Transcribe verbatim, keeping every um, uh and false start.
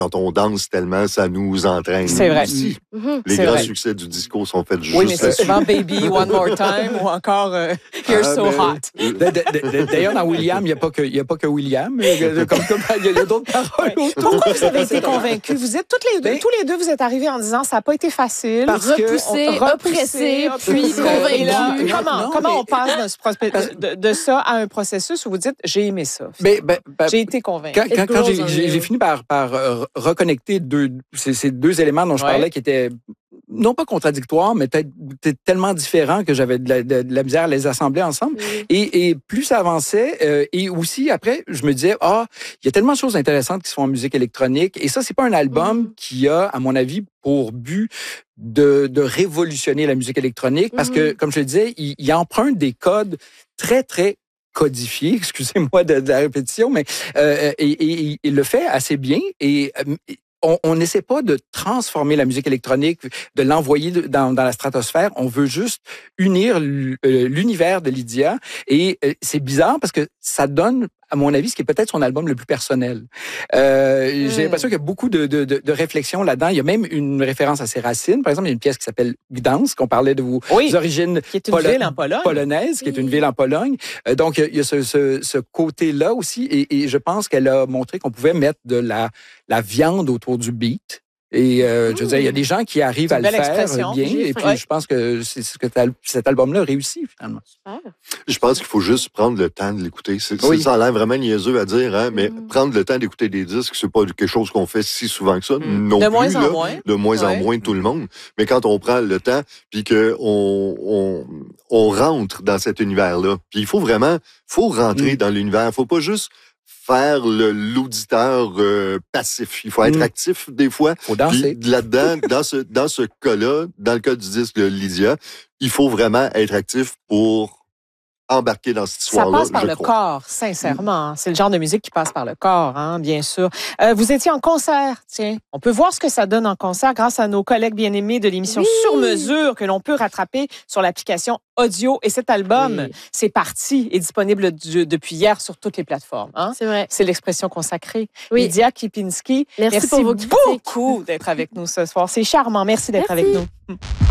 Quand on danse tellement, ça nous entraîne. C'est vrai. Aussi. Mm-hmm. Les C'est grands vrai. succès du disco sont faits juste Oui, mais c'est là-dessus. souvent Baby, One More Time ou encore euh, You're Ah, So ben, Hot. D'ailleurs, dans William, il n'y a, a pas que William. Comme, comme, il y a, a d'autres paroles. Oui. Pourquoi vous avez été convaincus? Vous êtes toutes les deux, Ben, tous les deux, vous êtes arrivés en disant ça n'a pas été facile. Parce repoussé, que, on, oppressé, puis convaincu. Là, comment non, comment mais, on passe de, ce, de, de ça à un processus où vous dites j'ai aimé ça? Ben, ben, ben, j'ai été convaincu. Quand, quand, quand j'ai fini par, par euh, reconnecter deux, ces, ces deux éléments dont je ouais. parlais qui étaient non pas contradictoires, mais peut-être tellement différents que j'avais de la, de, de la misère à les assembler ensemble. Mmh. Et, et plus ça avançait, euh, et aussi après, je me disais, ah, il y a tellement de choses intéressantes qui se font en musique électronique. Et ça, c'est pas un album mmh. qui a, à mon avis, pour but de, de révolutionner la musique électronique, parce mmh. que, comme je le disais, il, il emprunte des codes très, très codifié, excusez-moi de, de la répétition, mais euh, et, et, il le fait assez bien et euh, on n'essaie pas de transformer la musique électronique, de l'envoyer dans, dans la stratosphère. On veut juste unir l'univers de Lydia et c'est bizarre parce que ça donne, à mon avis, ce qui est peut-être son album le plus personnel. Euh, mmh. J'ai l'impression qu'il y a beaucoup de, de, de, de réflexions là-dedans. Il y a même une référence à ses racines. Par exemple, il y a une pièce qui s'appelle Gdansk, qu'on parlait de vos oui, origines qui est une ville en Pologne. polonaises, qui est une ville en Pologne. Euh, donc, il y a ce, ce, ce côté-là aussi. Et, et je pense qu'elle a montré qu'on pouvait mettre de la, la viande autour du beat. Et euh, mmh. je veux dire, il y a des gens qui arrivent à le faire bien. Et puis, ouais. je pense que c'est ce que cet album-là réussit, finalement. Super. Je pense qu'il faut juste prendre le temps de l'écouter. C'est, oui. Ça a l'air vraiment niaiseux à dire, hein, mais mmh. prendre le temps d'écouter des disques, c'est pas quelque chose qu'on fait si souvent que ça. Mmh. Non de plus, moins là, en moins. De moins ouais. en moins, tout le monde. Mais quand on prend le temps, puis qu'on on, on rentre dans cet univers-là, puis il faut vraiment, faut rentrer mmh. dans l'univers. Faut pas juste faire le, l'auditeur euh, passif. Il faut être mmh. actif des fois. Faut danser. Puis, là-dedans, dans ce, dans ce cas-là, dans le cas du disque de Lydia, il faut vraiment être actif pour embarquer dans cette histoire-là. Ça passe par je le crois. corps, sincèrement. Mmh. C'est le genre de musique qui passe par le corps, hein, bien sûr. Euh, vous étiez en concert, tiens. On peut voir ce que ça donne en concert grâce à nos collègues bien-aimés de l'émission oui. Sur mesure que l'on peut rattraper sur l'application audio. Et cet album, oui. c'est parti, est disponible de, depuis hier sur toutes les plateformes. Hein? C'est vrai. C'est l'expression consacrée. Oui. Lydia Kipinski, merci, merci pour vos beaucoup d'être avec nous ce soir. C'est charmant. Merci d'être merci. avec nous.